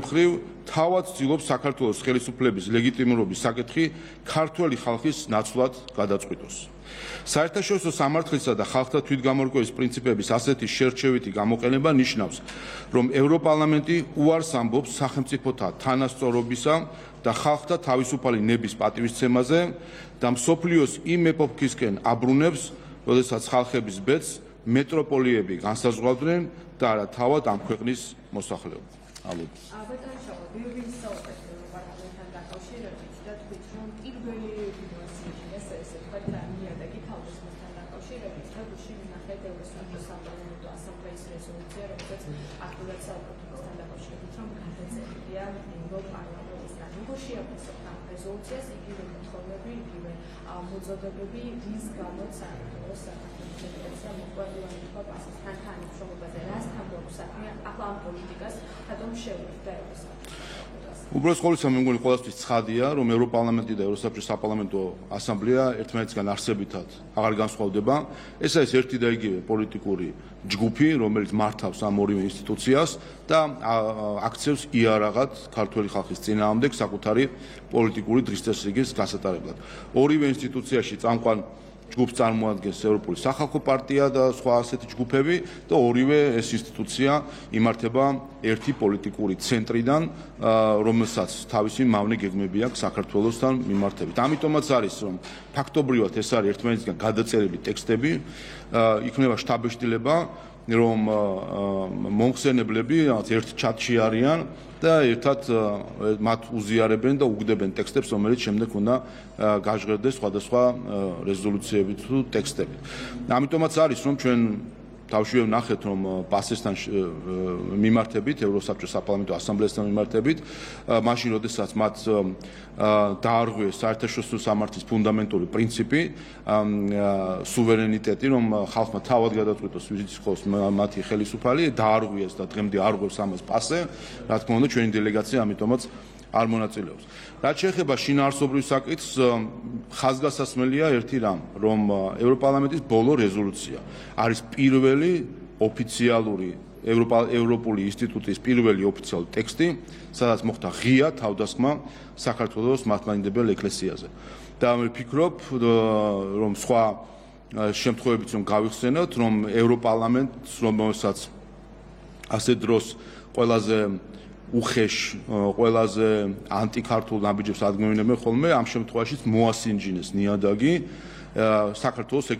მხრივ თავად ცდილობს საქართველოს ხელისუფლების ლეგიტიმურობის საკითხი ქართველი ხალხის ნაცვლად გადაწყვიტოს. საერთაშორისო სამართლისა და ხალხთა თვითგამორკვევის პრინციპების ასეთი შერჩევითი გამოყენება ნიშნავს, რომ ევროპარლამენტი უარს ამბობს სახელმწიფოთა თანასწორობისა და ხალხთა თავისუფალი ნების პატივისცემაზე და მსოფლიოს იმ ეპოქისკენ აბრუნებს, როდესაც ხალხების ბედს მეტროპოლიები განსაზღვრავდნენ და არა თავად ამ ქვეყნის მოსახლეობა. რეზოლუციას იგივე მოთხოვნები, იგივე მოძებნები, რის გამოც საქართველოს საფრთხეებისა მოყვანილობა პასისთან თანამშრომლობაზე, რასთან გვაქვს საქმე, ახლა ამ პოლიტიკას რატომ შეუერთდა ევროსაბჭო? უბრალოდ ყოველთვის მე მგონი ყოველთვის ცხადია, რომ ევროპარლამენტი და ევროსაბჭოს საპარლამენტო ასამბლეა ერთმანეთისგან არსებითად აღარ განსხვავდება. ეს არის ერთი და იგივე პოლიტიკური ჯგუფი, რომელიც მართავს ამ ორივე ინსტიტუციას და აქცევს იარაღად ქართველი ხალხის წინააღმდეგ საკუთარი პოლიტიკური დრისტესრიგის გასატარებლად. ორივე ინსტიტუციაში წამყვან ჯგუფს წარმოადგენს ევროპული სახალხო პარტია და სხვა ასეთი ჯგუფები და ორივე ეს ინსტიტუცია იმართება ერთი პოლიტიკური ცენტრიდან, რომელსაც თავისი მავნე გეგმები აქვს საქართველოსთან მიმართებით. ამიტომაც არის, რომ ფაქტობრივად ეს არის ერთმანეთისგან გადაწერილი ტექსტები, იქნება შთაბეჭდილება, რომ მომხსენებლები ერთ ჩატში არიან და ერთად მათ უზიარებენ და უგდებენ ტექსტებს, რომელიც შემდეგ უნდა გაჟღერდეს სხვადასხვა რეზოლუციები თუ ტექსტები. ამიტომაც არის, რომ ჩვენ თავშივე ვნახეთ, რომ პასესთან მიმართებით, ევროსაბჭოს საპარლამენტო ასამბლეასთან მიმართებით, მაშინ როდესაც მათ დაარღვიეს საერთაშორისო სამართლის ფუნდამენტური პრინციპი, სუვერენიტეტი, რომ ხალხმა თავად გადაწყვიტოს ვიზით იყოს მათი ხელისუფალი, დაარღვიეს და დღემდე არღვევს ამას პასე, რა თქმა უნდა, ჩვენი დელეგაცია ამიტომაც არ მონაწილეობს. რაც შეეხება შინაარსობრივ საკითხს, ხაზგასასმელია ერთი რამ, რომ ევროპარლამენტის ბოლო რეზოლუცია არის პირველი ოფიციალური ევროპული ინსტიტუტის პირველი ოფიციალური ტექსტი, სადაც მოხდა ღია თავდასხმა საქართველოს მართლმადიდებელ ეკლესიაზე. და მე ვფიქრობ, რომ სხვა შემთხვევებიც რომ გავიხსენოთ, რომ ევროპარლამენტს, რომელსაც ასე დროს ყველაზე უხეშ, ყველაზე ანტიქართულ ნაბიჯებს ადგენენ ხოლმე, ამ შემთხვევაშიც მოასინჯინეს ნიადაგი საქართველოს